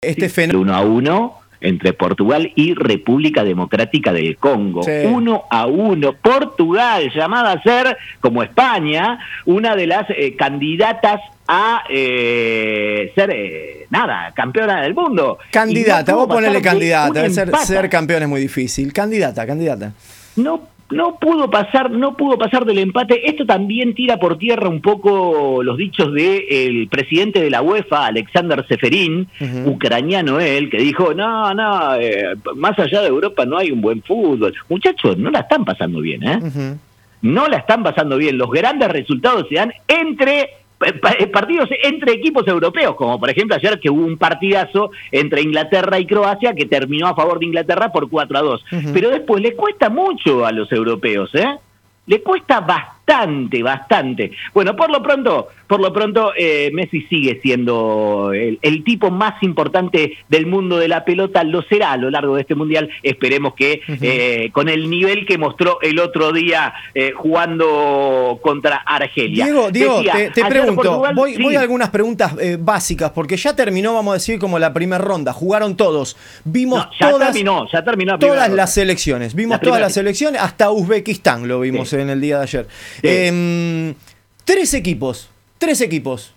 Este fenómeno 1-1 entre Portugal y República Democrática del Congo. Sí. 1-1. Portugal, llamada a ser, como España, una de las candidatas a ser, campeona del mundo. candidata, vos ponele candidata, ser campeón. campeón es muy difícil. Candidata. No pudo pasar del empate. Esto también tira por tierra un poco los dichos del presidente de la UEFA, Alexander Seferin, ucraniano él, que dijo, más allá de Europa no hay un buen fútbol. Muchachos, no la están pasando bien, No la están pasando bien. Los grandes resultados se dan entre partidos entre equipos europeos, como por ejemplo ayer que hubo un partidazo entre Inglaterra y Croacia que terminó a favor de Inglaterra por 4-2. Pero después le cuesta mucho a los europeos, le cuesta bastante. Bueno, por lo pronto, Messi sigue siendo el tipo más importante del mundo de la pelota, lo será a lo largo de este Mundial. Esperemos que con el nivel que mostró el otro día jugando contra Argelia. Diego, Decía, te pregunto, Portugal, voy a algunas preguntas básicas, porque ya terminó, vamos a decir, como la primera ronda, jugaron todos, vimos ya terminó todas las selecciones, todas las selecciones, hasta Uzbekistán lo vimos en el día de ayer. Sí. Tres equipos. ¿Tres equipos?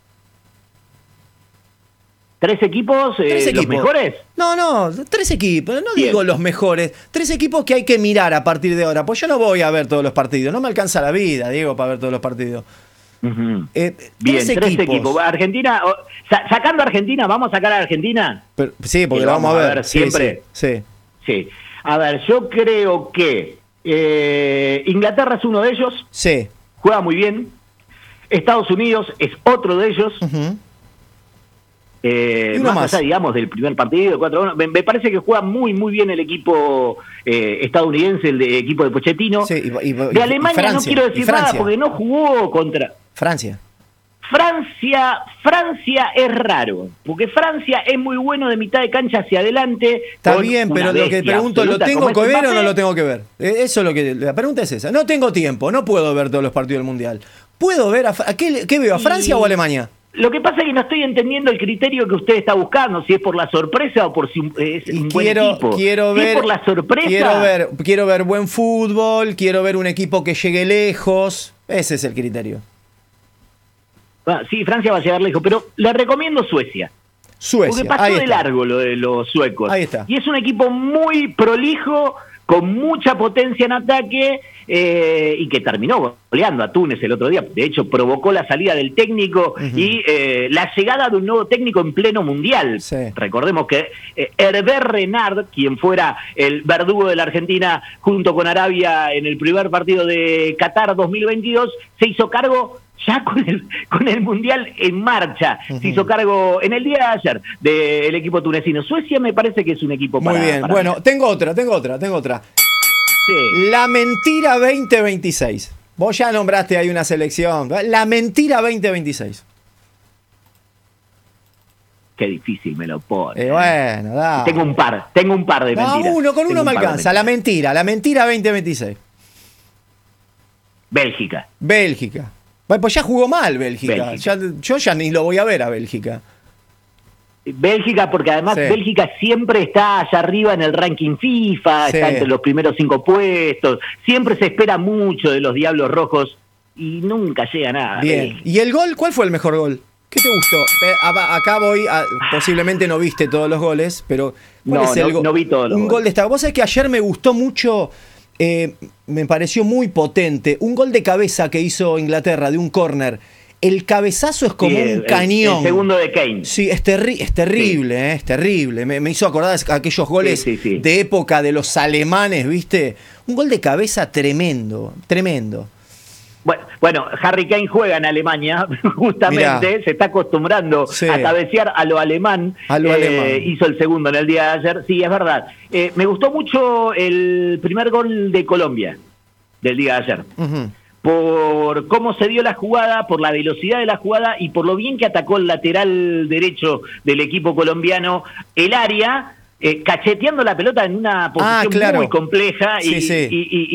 ¿Los mejores? No, tres equipos, no digo los mejores. Tres equipos que hay que mirar a partir de ahora. Pues yo no voy a ver todos los partidos. No me alcanza la vida, Diego, para ver todos los partidos. Bien, tres equipos. Argentina, sacando a Argentina, ¿vamos a sacar a Argentina? Sí, porque lo vamos a ver siempre. Sí. A ver, yo creo que Inglaterra es uno de ellos. Sí. Juega muy bien. Estados Unidos es otro de ellos. Más allá, digamos, del primer partido, 4-1, me parece que juega muy bien el equipo estadounidense, el equipo de Pochettino. Sí, de Alemania Francia, no quiero decir nada porque no jugó contra... Francia es raro, porque Francia es muy bueno de mitad de cancha hacia adelante. Está bien, pero lo que pregunto, ¿lo tengo que ver o no lo tengo que ver? Eso es lo que la pregunta es esa. No tengo tiempo, no puedo ver todos los partidos del Mundial. ¿Puedo ver ¿qué veo? ¿A Francia o a Alemania? Lo que pasa es que no estoy entendiendo el criterio que usted está buscando, si es por la sorpresa o por si es un buen equipo. Quiero ver, ¿Es por la sorpresa? Quiero ver buen fútbol, quiero ver un equipo que llegue lejos. Ese es el criterio. Sí, Francia va a llegar lejos, pero le recomiendo Suecia. Porque pasó de largo lo de los suecos. Ahí está. Y es un equipo muy prolijo, con mucha potencia en ataque, y que terminó goleando a Túnez el otro día. De hecho, provocó la salida del técnico y la llegada de un nuevo técnico en pleno mundial. Sí. Recordemos que Hervé Renard, quien fuera el verdugo de la Argentina junto con Arabia en el primer partido de Qatar 2022, se hizo cargo ya con el Mundial en marcha. Se hizo cargo en el día de ayer del equipo tunecino. Suecia me parece que es un equipo muy bien. Bueno, tengo otra. Sí. La mentira 2026. Vos ya nombraste ahí una selección. La mentira 2026. Qué difícil me lo pone. Bueno, da. Tengo un par de mentiras. Con uno me alcanza. La mentira 2026. Bélgica. Bueno, pues ya jugó mal Bélgica. Yo ya ni lo voy a ver a Bélgica. Bélgica, porque además Bélgica siempre está allá arriba en el ranking FIFA, está entre los primeros 5 puestos, siempre se espera mucho de los Diablos Rojos y nunca llega nada. Bien. ¿Y el gol? ¿Cuál fue el mejor gol? ¿Qué te gustó? Acá posiblemente no viste todos los goles, pero no vi todos los goles. Gol destacado. Vos sabés que ayer me gustó mucho, me pareció muy potente, un gol de cabeza que hizo Inglaterra de un córner. El cabezazo es como un cañón. El segundo de Kane. Sí, es terrible, es terrible. Me hizo acordar aquellos goles de época de los alemanes, ¿viste? Un gol de cabeza tremendo. Bueno, Harry Kane juega en Alemania, justamente. Mirá. Se está acostumbrando a cabecear a lo alemán. Hizo el segundo en el día de ayer. Sí, es verdad. Me gustó mucho el primer gol de Colombia del día de ayer. Por cómo se dio la jugada, por la velocidad de la jugada y por lo bien que atacó el lateral derecho del equipo colombiano el área, cacheteando la pelota en una posición muy compleja y